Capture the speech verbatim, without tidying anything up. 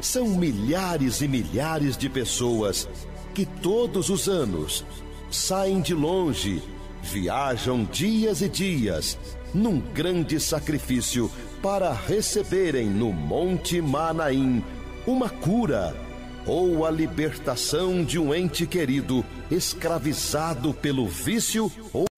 São milhares e milhares de pessoas que todos os anos saem de longe, viajam dias e dias, num grande sacrifício para receberem no Monte Manaim uma cura ou a libertação de um ente querido escravizado pelo vício ou